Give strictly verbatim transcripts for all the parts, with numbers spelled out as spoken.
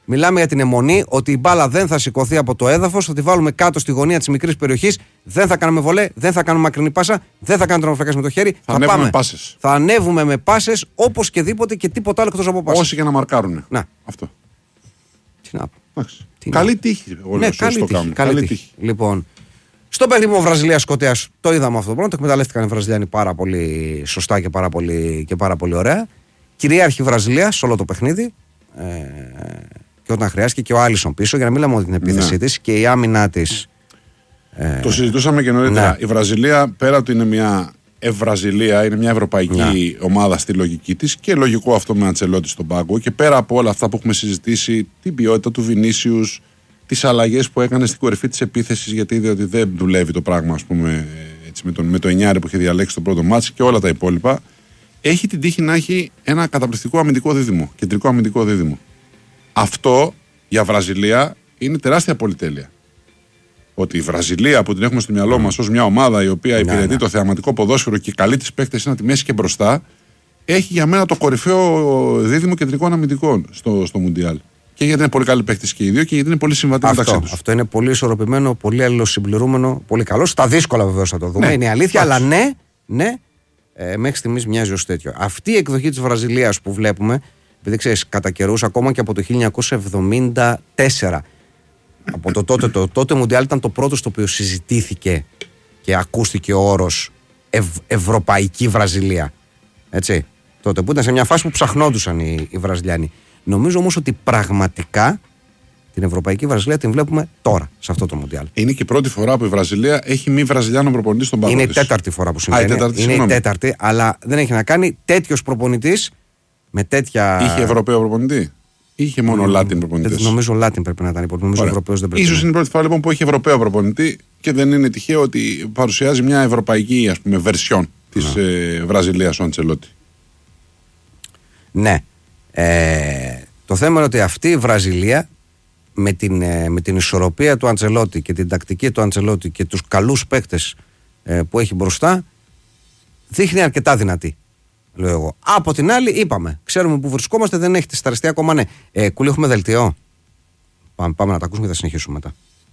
Μιλάμε για την αιμονή ότι η μπάλα δεν θα σηκωθεί από το έδαφος, θα τη βάλουμε κάτω στη γωνία της μικρής περιοχής, δεν θα κάνουμε βολέ, δεν θα κάνουμε μακρινή πάσα, δεν θα κάνουμε τρομοφρακές με το χέρι. Θα, θα, πάμε. Πάσες. θα ανέβουμε με πάσες όπως και δίποτε και τίποτα άλλο εκτός από πάσες. Όσοι και να μαρκάρουν. Να. Αυτό. Τι να πω. Τι καλή να... τύχη. Όλο ναι, καλή, το τύχη, κάνουν. καλή, καλή τύχη. τύχη. Λοιπόν, στο παιχνίδι Βραζιλία-Σκωτίας το είδαμε αυτό το πρώτο. Το εκμεταλλεύτηκαν οι Βραζιλιάνοι πάρα πολύ σωστά και πάρα πολύ, και πάρα πολύ ωραία. Κυρίαρχη Βραζιλία σε όλο το παιχνίδι. Ε, και όταν χρειάστηκε και ο Άλισον πίσω, για να μιλάμε για την επίθεσή ναι. της και η άμυνά της. Ε, το συζητούσαμε και νωρίτερα. Ναι. Η Βραζιλία, πέρα ότι είναι μια Ευραζιλία, είναι μια ευρωπαϊκή ναι. ομάδα στη λογική της και λογικό αυτό με Αντσελότη στον πάγκο. Και πέρα από όλα αυτά που έχουμε συζητήσει, την ποιότητα του Βινίσιους, τις αλλαγές που έκανε στην κορυφή της επίθεσης, γιατί είδε ότι δεν δουλεύει το πράγμα, ας πούμε, έτσι, με, τον, με το εννιάρι που είχε διαλέξει το πρώτο μάτς και όλα τα υπόλοιπα. Έχει την τύχη να έχει ένα καταπληκτικό αμυντικό δίδυμο, κεντρικό αμυντικό δίδυμο. Αυτό για Βραζιλία είναι τεράστια πολυτέλεια. Ότι η Βραζιλία που την έχουμε στο μυαλό μας ως μια ομάδα η οποία υπηρετεί ναι, ναι. το θεαματικό ποδόσφαιρο και καλεί τις παίκτες να τη μέση και μπροστά, έχει για μένα το κορυφαίο δίδυμο κεντρικών αμυντικών στο, στο Μουντιάλ. Και γιατί είναι πολύ καλοί παίκτες και οι δύο και γιατί είναι πολύ συμβατοί μεταξύ τους. Αυτό είναι πολύ ισορροπημένο, πολύ αλληλοσυμπληρούμενο, πολύ καλό. Στα δύσκολα βεβαίως θα το δούμε. Ναι, είναι η αλήθεια, αλλά ναι, ναι. Ε, μέχρι στιγμής μοιάζει ως τέτοιο. Αυτή η εκδοχή της Βραζιλίας που βλέπουμε, επειδή ξέρεις, κατά καιρούς ακόμα και από το χίλια εννιακόσια εβδομήντα τέσσερα, από το τότε, το τότε Μουντιάλ ήταν το πρώτο στο οποίο συζητήθηκε και ακούστηκε ο όρος ευ, Ευρωπαϊκή Βραζιλία. Έτσι. Τότε που ήταν σε μια φάση που ψαχνόντουσαν οι, οι Βραζιλιάνοι. Νομίζω όμως ότι πραγματικά την Ευρωπαϊκή Βραζιλία την βλέπουμε τώρα, σε αυτό το Μουντιάλ. Είναι και η πρώτη φορά που η Βραζιλία έχει μη Βραζιλιάνο προπονητή στον πάγκο. Είναι της. η τέταρτη φορά που συμβαίνει. Α, η τέταρτη, είναι η τέταρτη, αλλά δεν έχει να κάνει τέτοιος προπονητής με τέτοια. Είχε Ευρωπαίο προπονητή. Είχε μόνο mm, Λάτιν προπονητή. Νομίζω Λάτιν πρέπει να ήταν. Νομίζω Ευρωπαίος δεν πρέπει. Ίσως είναι η πρώτη φορά λοιπόν που έχει Ευρωπαίο προπονητή και δεν είναι τυχαίο ότι παρουσιάζει μια ευρωπαϊκή, ας πούμε, βερσιόν της mm. ε, Βραζιλίας ο Αντσελότη. Ναι. Ε, το θέμα είναι ότι αυτή η Βραζιλία με την, ε, με την ισορροπία του Αντσελότη και την τακτική του Αντσελότη και τους καλούς παίκτες ε, που έχει μπροστά δείχνει αρκετά δυνατή, λέω εγώ. Από την άλλη είπαμε, ξέρουμε που βρισκόμαστε, δεν έχει τη σταριστεί ακόμα, ναι. Ε, Κούλη, έχουμε δελτιό. Πάμε, πάμε να τα ακούσουμε και θα συνεχίσουμε μετά.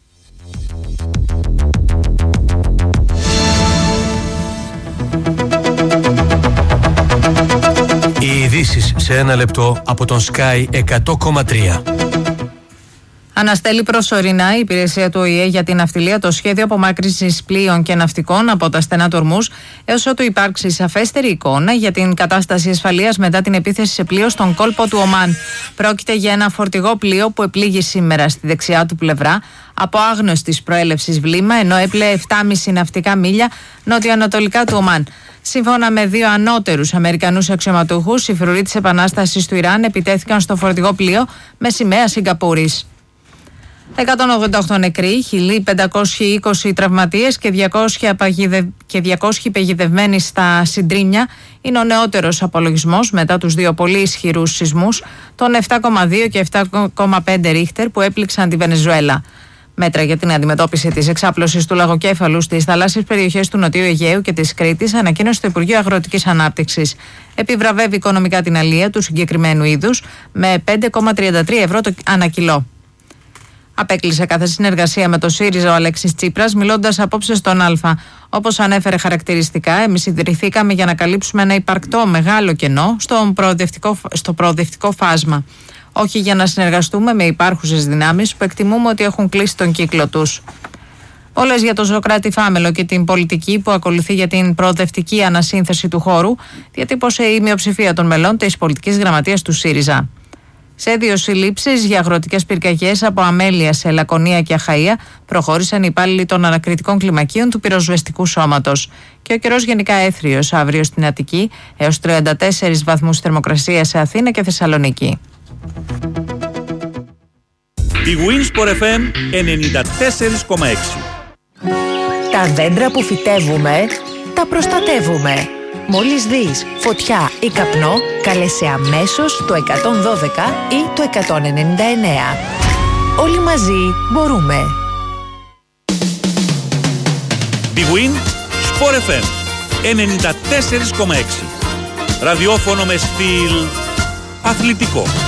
Οι ειδήσεις σε ένα λεπτό από τον Sky εκατό κόμμα τρία. Αναστέλει προσωρινά η υπηρεσία του Ο Η Ε για την ναυτιλία το σχέδιο απομάκρυνσης πλοίων και ναυτικών από τα στενά του Ορμούζ, έως ότου υπάρξει σαφέστερη εικόνα για την κατάσταση ασφαλείας μετά την επίθεση σε πλοίο στον κόλπο του Ομάν. Πρόκειται για ένα φορτηγό πλοίο που επλήγει σήμερα στη δεξιά του πλευρά από άγνωστης προέλευσης βλήμα, ενώ έπλεε επτά κόμμα πέντε ναυτικά μίλια νοτιοανατολικά του Ομάν. Σύμφωνα με δύο ανώτερους Αμερικανούς αξιωματούχους, οι φρουροί της Επανάστασης του Ιράν επιτέθηκαν στο φορτηγό πλοίο με σημαία Σιγκαπούρης. εκατόν ογδόντα οκτώ νεκροί, χίλια πεντακόσιοι είκοσι τραυματίες και διακόσιοι παγιδευμένοι στα συντρίμμια είναι ο νεότερος απολογισμός μετά τους δύο πολύ ισχυρούς σεισμούς των επτά κόμμα δύο και επτά κόμμα πέντε ρίχτερ που έπληξαν τη Βενεζουέλα. Μέτρα για την αντιμετώπιση της εξάπλωσης του λαγοκέφαλου στις θαλάσσιες περιοχές του Νοτιού Αιγαίου και της Κρήτης ανακοίνωσε το Υπουργείο Αγροτικής Ανάπτυξης. Επιβραβεύει οικονομικά την αλεία του συγκεκριμένου είδους με πέντε κόμμα τριάντα τρία ευρώ το ανά κιλό. Απέκλεισε κάθε συνεργασία με το ΣΥΡΙΖΑ ο Αλέξης Τσίπρας, μιλώντας απόψε στον Α. Όπως ανέφερε χαρακτηριστικά, εμείς ιδρυθήκαμε για να καλύψουμε ένα υπαρκτό μεγάλο κενό στο προοδευτικό, στο προοδευτικό φάσμα. Όχι για να συνεργαστούμε με υπάρχουσες δυνάμεις που εκτιμούμε ότι έχουν κλείσει τον κύκλο τους. Όλες για τον Σωκράτη Φάμελο και την πολιτική που ακολουθεί για την προοδευτική ανασύνθεση του χώρου, διατύπωσε η μειοψηφία των μελών της πολιτικής γραμματείας του ΣΥΡΙΖΑ. Σε δύο συλλήψεις για αγροτικές πυρκαγιές από αμέλεια σε Λακωνία και Αχαΐα προχώρησαν οι υπάλληλοι των ανακριτικών κλιμακίων του πυροσβεστικού σώματος. Και ο καιρός γενικά έθριος αύριο στην Αττική, έως τριάντα τέσσερις βαθμούς θερμοκρασία σε Αθήνα και Θεσσαλονίκη. Η Winsport εφ εμ ενενήντα τέσσερα κόμμα έξι. Τα δέντρα που φυτεύουμε, τα προστατεύουμε. Μόλις δεις φωτιά ή καπνό, κάλεσε αμέσως το εκατόν δώδεκα ή το εκατόν ενενήντα εννέα. Όλοι μαζί μπορούμε. Big Win Sport εφ εμ ενενήντα τέσσερα κόμμα έξι. Ραδιόφωνο με στυλ αθλητικό.